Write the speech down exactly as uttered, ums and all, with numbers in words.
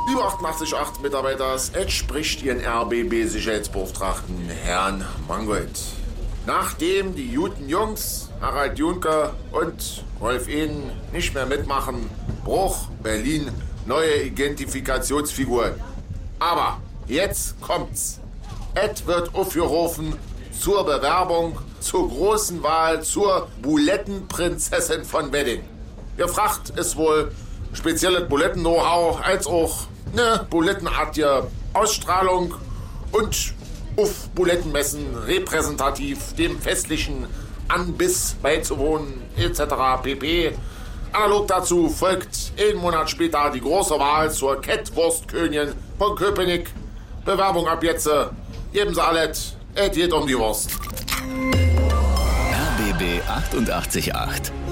Liebe achtundachtzig Komma acht Mitarbeiter, es spricht Ihren R B B-Sicherheitsbeauftragten Herrn Mangold. Nachdem die guten Jungs Harald Juncker und Rolf Ehn nicht mehr mitmachen, Bruch Berlin neue Identifikationsfiguren. Aber jetzt kommt's. Es wird aufgerufen zur Bewerbung zur großen Wahl zur Bulettenprinzessin von Wedding. Gefragt ist wohl spezielles Buletten-Know-how als auch eine bulettenartige Ausstrahlung und auf Bulettenmessen repräsentativ dem festlichen Anbiss beizuwohnen et cetera pp. Analog dazu folgt einen Monat später die große Wahl zur Kettwurstkönigin von Köpenick. Bewerbung ab jetzt. Geben Sie alles. Es geht um die Wurst. R B B achtundachtzig Komma acht